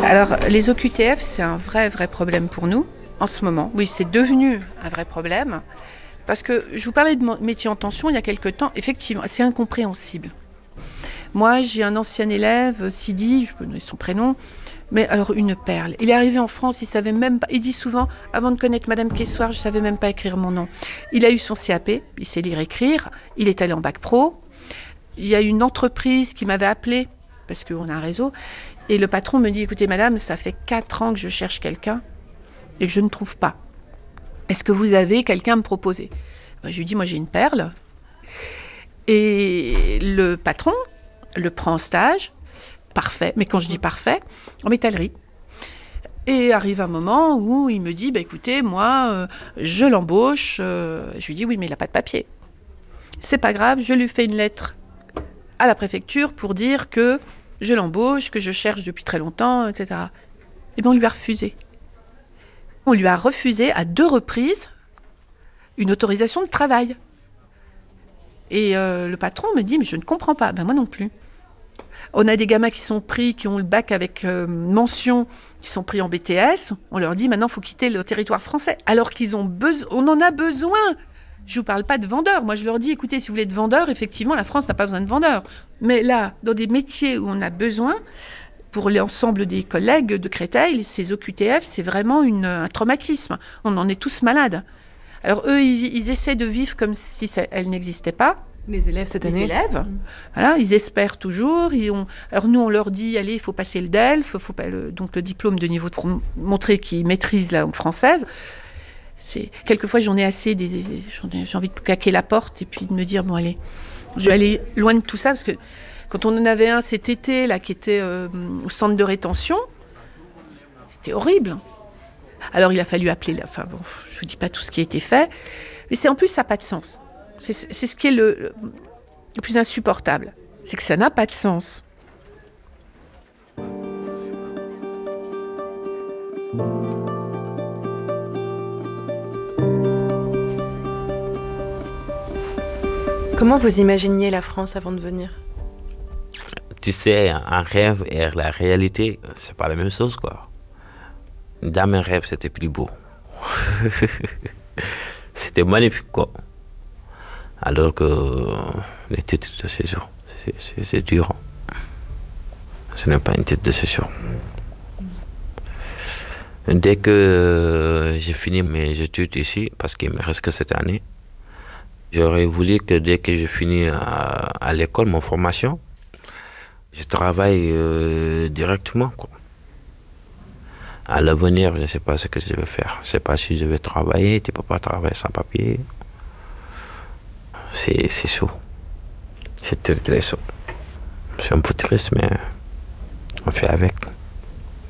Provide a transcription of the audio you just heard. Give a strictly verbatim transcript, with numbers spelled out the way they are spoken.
Alors, les O Q T F, c'est un vrai, vrai problème pour nous, en ce moment. Oui, c'est devenu un vrai problème. Parce que je vous parlais de mon métier en tension il y a quelque temps. Effectivement, c'est incompréhensible. Moi, j'ai un ancien élève, Sidi, je peux donner son prénom, mais alors une perle. Il est arrivé en France, il savait même pas, il dit souvent, avant de connaître Madame Quessoir, je savais même pas écrire mon nom. Il a eu son C A P, il sait lire écrire, il est allé en bac pro. Il y a une entreprise qui m'avait appelé, parce qu'on a un réseau, et le patron me dit, écoutez madame, ça fait quatre ans que je cherche quelqu'un et que je ne trouve pas. Est-ce que vous avez quelqu'un à me proposer ? Ben, je lui dis, moi j'ai une perle. Et le patron le prend en stage, parfait, mais quand je dis parfait, en métallerie. Et arrive un moment où il me dit, bah, écoutez, moi, euh, je l'embauche. Euh, je lui dis, oui, mais il n'a pas de papier. C'est pas grave, je lui fais une lettre à la préfecture pour dire que je l'embauche, que je cherche depuis très longtemps, et cetera. Et bien, on lui a refusé. On lui a refusé à deux reprises une autorisation de travail. Et euh, le patron me dit, mais je ne comprends pas. Ben moi non plus. On a des gamins qui sont pris, qui ont le bac avec euh, mention, qui sont pris en B T S. On leur dit, maintenant, il faut quitter le territoire français. Alors qu'ils ont besoin, on en a besoin. Je ne vous parle pas de vendeurs. Moi, je leur dis, écoutez, si vous voulez de vendeurs, effectivement, la France n'a pas besoin de vendeurs. Mais là, dans des métiers où on a besoin, pour l'ensemble des collègues de Créteil, ces O Q T F, c'est vraiment une, un traumatisme. On en est tous malades. Alors eux, ils, ils essaient de vivre comme si ça, elle n'existait pas. Les élèves cette année. Les élèves, mmh. Voilà, ils espèrent toujours. Ils ont... Alors nous, on leur dit, allez, il faut passer le D E L F, faut pas le... donc le diplôme de niveau pour montrer qu'ils maîtrisent la langue française. C'est... Quelquefois, j'en ai assez, des... j'en ai... j'ai envie de claquer la porte et puis de me dire, bon allez, je vais aller loin de tout ça, parce que quand on en avait un cet été, là, qui était euh, au centre de rétention, c'était horrible. Alors il a fallu appeler, la... enfin bon, je vous dis pas tout ce qui a été fait, mais c'est en plus ça n'a pas de sens. C'est, c'est ce qui est le, le plus insupportable, c'est que ça n'a pas de sens. Comment vous imaginiez la France avant de venir ? Tu sais, un rêve et la réalité, c'est pas la même chose, quoi. Dans mes rêves, c'était plus beau. C'était magnifique, quoi. Alors que les titres de séjour, c'est, c'est, c'est dur. Ce n'est pas un titre de séjour. Dès que j'ai fini mes études ici, parce qu'il me reste que cette année, j'aurais voulu que dès que j'ai fini à, à l'école, mon formation, je travaille euh, directement, quoi. À l'avenir, je ne sais pas ce que je vais faire. Je ne sais pas si je vais travailler. Tu ne peux pas travailler sans papier. C'est, c'est chaud. C'est très très chaud. C'est un peu triste, mais on fait avec.